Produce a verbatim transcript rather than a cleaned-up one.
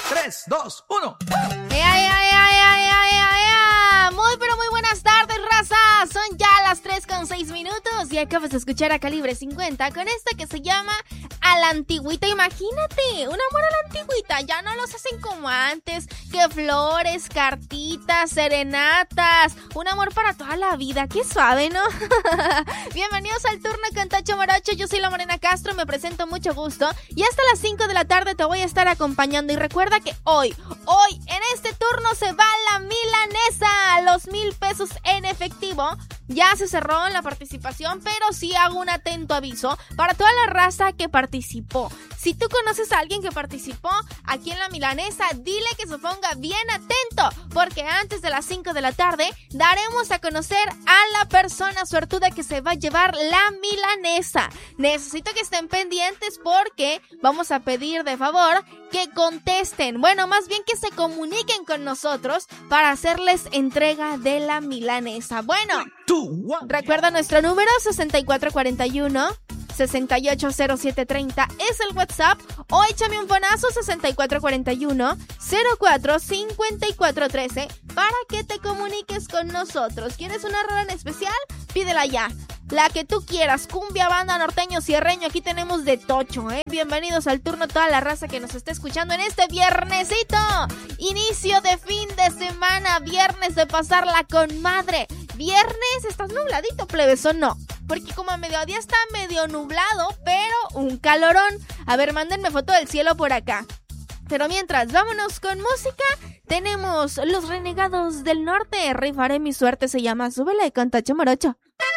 tres, dos, uno. ¡Ay, ay, ay, ay, ay, ay, ay! Muy, pero muy buenas tardes, raza. Son ya las tres con seis minutos y acabas de escuchar a Calibre cincuenta con esta que se llama A la Antigüita. Imagínate, un amor a la antigüita. Ya no los hacen como antes, que flores, cartitas, serenatas. Un amor para toda la vida. Qué suave, ¿no? Bienvenidos al turno con Tacho Morocho. Yo soy la Morena Castro, me presento, mucho gusto. Y hasta las cinco de la tarde te voy a estar acompañando. Y recuerda que hoy, hoy en este turno se va la milanesa. Los mil pesos en efectivo. Ya se cerró la participación, pero sí hago un atento aviso para toda la raza que participó. Si tú conoces a alguien que participó aquí en la milanesa, dile que se ponga bien atento, porque antes de las cinco de la tarde daremos a conocer a la persona suertuda que se va a llevar la milanesa. Necesito que estén pendientes porque vamos a pedir de favor que contesten, bueno, más bien que se comuniquen con nosotros para hacerles entrega de la milanesa. Bueno, recuerda nuestro número sesenta y cuatro cuarenta y uno, sesenta y ocho cero siete treinta es el WhatsApp, o échame un fonazo sesenta y cuatro cuarenta y uno, cero cuatro cincuenta y cuatro trece para que te comuniques con nosotros. ¿Quieres una rola en especial? Pídela ya. La que tú quieras, cumbia, banda, norteño, cierreño, aquí tenemos de tocho, ¿eh? Bienvenidos al turno toda la raza que nos está escuchando en este viernesito. Inicio de fin de semana, viernes de pasarla con madre. Viernes, ¿estás nubladito, plebes, o no? Porque como a mediodía está medio nublado, pero un calorón. A ver, mándenme foto del cielo por acá. Pero mientras, vámonos con música. Tenemos Los Renegados del Norte. Rifaré mi suerte, se llama Súbele con Tacho Morocho.